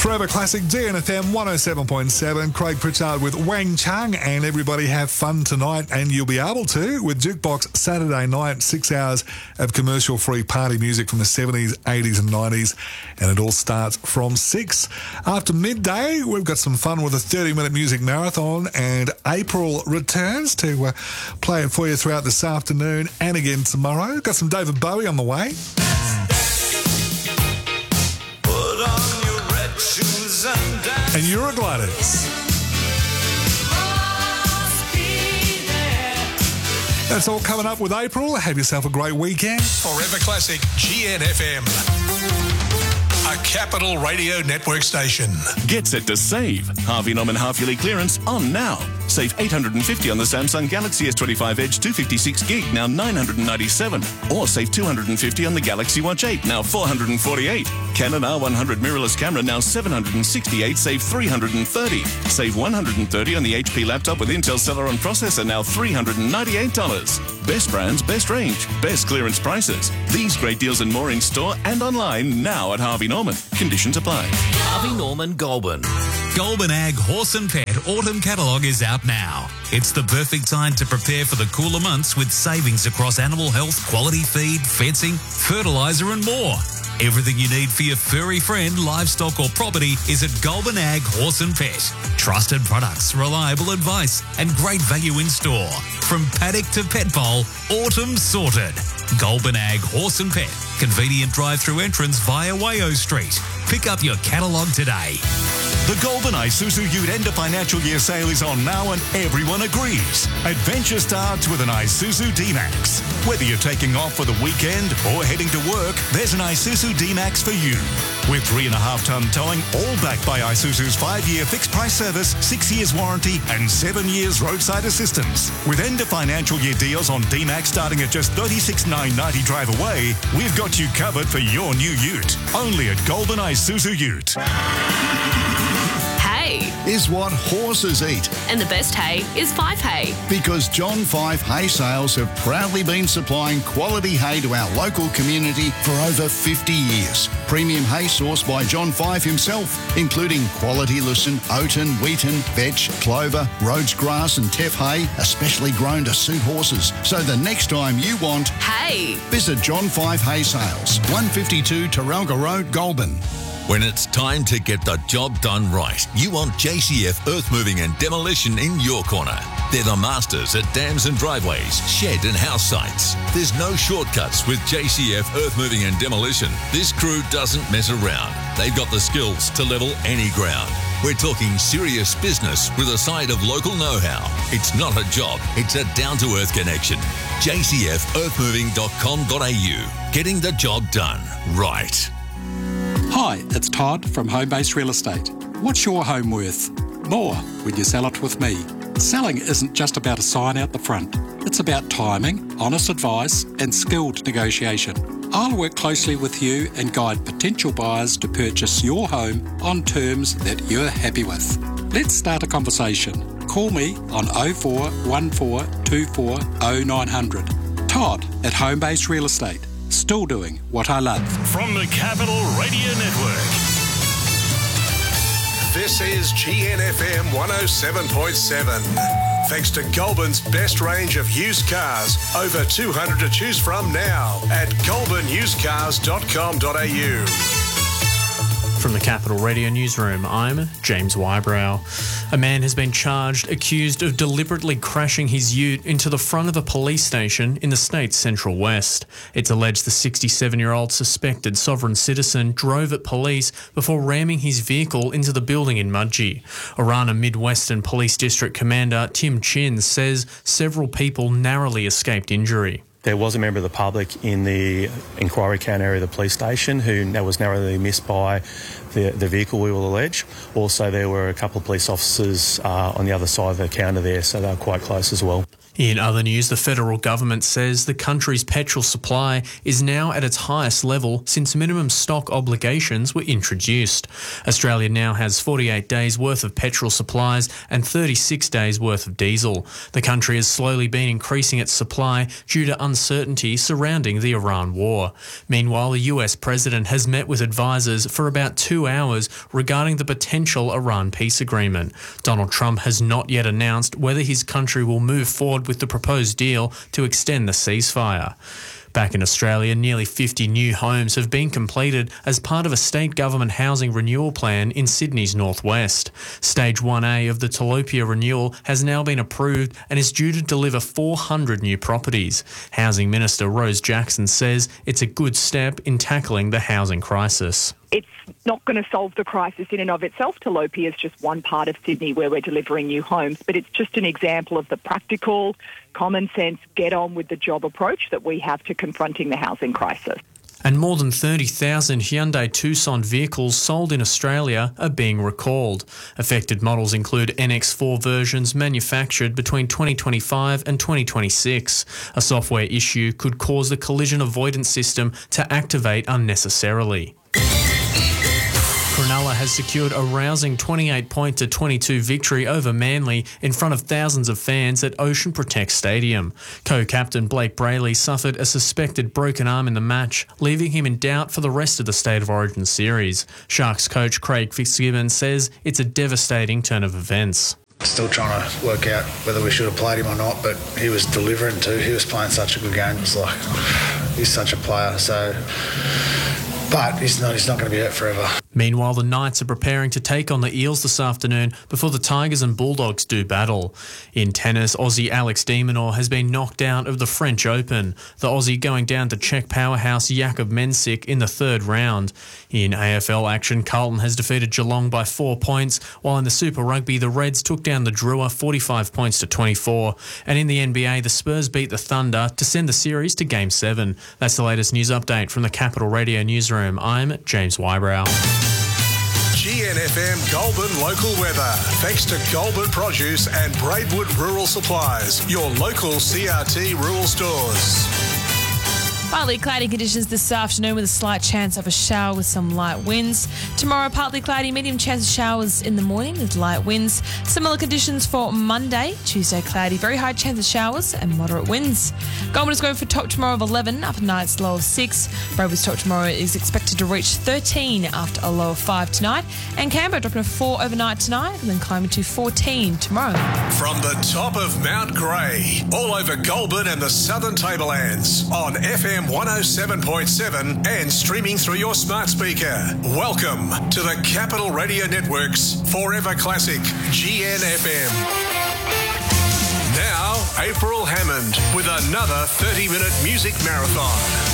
Forever Classic, DNFM 107.7. Craig Pritchard with Wang Chung, and everybody have fun tonight, and you'll be able to with Jukebox Saturday night, 6 hours of commercial-free party music from the 70s, 80s and 90s, and it all starts from 6. After midday, we've got some fun with a 30-minute music marathon, and April returns to play it for you throughout this afternoon and again tomorrow. Got some David Bowie on the way. And Eurogliders. That's all coming up with April. Have yourself a great weekend. Forever Classic GNFM. A Capital Radio Network station. Get set to save. Harvey Norman half-yearly clearance on now. Save $850 on the Samsung Galaxy S25 Edge 256 gig, now $997. Or save $250 on the Galaxy Watch 8, now $448. Canon R100 mirrorless camera, now $768, save $330. Save $130 on the HP laptop with Intel Celeron processor, now $398. Best brands, best range, best clearance prices. These great deals and more in store and online now at Harvey Norman. Conditions apply. Harvey Norman Goulburn. Goulburn Ag Horse and Pet Autumn Catalogue is out now. It's the perfect time to prepare for the cooler months with savings across animal health, quality feed, fencing, fertiliser and more. Everything you need for your furry friend, livestock or property is at Goulburn Ag Horse and Pet. Trusted products, reliable advice and great value in store. From paddock to pet bowl, autumn sorted. Goulburn Ag Horse and Pet. Convenient drive-through entrance via Wayo Street. Pick up your catalogue today. The Goulburn Isuzu Ute end of financial year sale is on now and everyone agrees. Adventure starts with an Isuzu D-Max. Whether you're taking off for the weekend or heading to work, there's an Isuzu D-Max for you. With 3.5-ton towing, all backed by Isuzu's 5-year fixed price service, 6 years warranty and 7 years roadside assistance. With end of financial year deals on D-Max starting at just $36,990 drive away, we've got you covered for your new ute. Only at Goulburn Isuzu Ute. Hay is what horses eat. And the best hay is Fife Hay. Because John Fife Hay Sales have proudly been supplying quality hay to our local community for over 50 years. Premium hay sourced by John Fife himself, including quality lucerne, oaten, wheaten, vetch, clover, Rhodes grass and teff hay, especially grown to suit horses. So the next time you want hay, visit John Fife Hay Sales, 152 Taralga Road, Goulburn. When it's time to get the job done right, you want JCF Earth Moving and Demolition in your corner. They're the masters at dams and driveways, shed and house sites. There's no shortcuts with JCF Earth Moving and Demolition. This crew doesn't mess around. They've got the skills to level any ground. We're talking serious business with a side of local know-how. It's not a job, it's a down-to-earth connection. jcfearthmoving.com.au. Getting the job done right. Hi, it's Todd from Homebase Real Estate. What's your home worth? More when you sell it with me. Selling isn't just about a sign out the front. It's about timing, honest advice and skilled negotiation. I'll work closely with you and guide potential buyers to purchase your home on terms that you're happy with. Let's start a conversation. Call me on 0414 24 0900. Todd at Homebase Real Estate. Still doing what I love. From the Capital Radio Network. This is GNFM 107.7. Thanks to Goulburn's best range of used cars. Over 200 to choose from now at goulburnusedcars.com.au. From the Capital Radio Newsroom, I'm James Wybrow. A man has been charged accused of deliberately crashing his ute into the front of a police station in the state's Central West. It's alleged the 67-year-old suspected sovereign citizen drove at police before ramming his vehicle into the building in Mudgee. Orana Mid-Western Police District Commander Tim Chin says several people narrowly escaped injury. There was a member of the public in the inquiry counter area of the police station who was narrowly missed by the vehicle, we will allege. Also, there were a couple of police officers on the other side of the counter there, so they were quite close as well. In other news, the federal government says the country's petrol supply is now at its highest level since minimum stock obligations were introduced. Australia now has 48 days worth of petrol supplies and 36 days worth of diesel. The country has slowly been increasing its supply due to uncertainty surrounding the Iran war. Meanwhile, the US president has met with advisors for about 2 hours regarding the potential Iran peace agreement. Donald Trump has not yet announced whether his country will move forward with the proposed deal to extend the ceasefire. Back in Australia, nearly 50 new homes have been completed as part of a state government housing renewal plan in Sydney's northwest. Stage 1A of the Telopia renewal has now been approved and is due to deliver 400 new properties. Housing Minister Rose Jackson says it's a good step in tackling the housing crisis. It's not going to solve the crisis in and of itself. Telopia is just one part of Sydney where we're delivering new homes, but it's just an example of the practical, common sense, get on with the job approach that we have to confronting the housing crisis. And more than 30,000 Hyundai Tucson vehicles sold in Australia are being recalled. Affected models include NX4 versions manufactured between 2025 and 2026. A software issue could cause the collision avoidance system to activate unnecessarily. Cronulla has secured a rousing 28-22 victory over Manly in front of thousands of fans at Ocean Protect Stadium. Co-captain Blake Brayley suffered a suspected broken arm in the match, leaving him in doubt for the rest of the State of Origin series. Sharks coach Craig Fitzgibbon says it's a devastating turn of events. Still trying to work out whether we should have played him or not, but he was delivering too. He was playing such a good game. It was like, he's such a player, so... But he's not going to be hurt forever. Meanwhile, the Knights are preparing to take on the Eels this afternoon before the Tigers and Bulldogs do battle. In tennis, Aussie Alex de Minaur has been knocked out of the French Open, the Aussie going down to Czech powerhouse Jakub Mensik in the third round. In AFL action, Carlton has defeated Geelong by 4 points, while in the Super Rugby, the Reds took down the Drua 45 points to 24. And in the NBA, the Spurs beat the Thunder to send the series to Game 7. That's the latest news update from the Capital Radio newsroom. I'm James Wybrow. GNFM Goulburn local weather. Thanks to Goulburn Produce and Braidwood Rural Supplies, your local CRT rural stores. Partly cloudy conditions this afternoon with a slight chance of a shower with some light winds. Tomorrow, partly cloudy, medium chance of showers in the morning with light winds. Similar conditions for Monday. Tuesday, cloudy, very high chance of showers and moderate winds. Goulburn is going for top tomorrow of 11, up night's low of 6. Braidwood's top tomorrow is expected to reach 13 after a low of 5 tonight. And Canberra dropping a 4 overnight tonight and then climbing to 14 tomorrow. From the top of Mount Grey, all over Goulburn and the Southern Tablelands, on FM 107.7 and streaming through your smart speaker. Welcome to the Capital Radio Network's Forever Classic GNFM. Now, April Hammond with another 30-minute music marathon.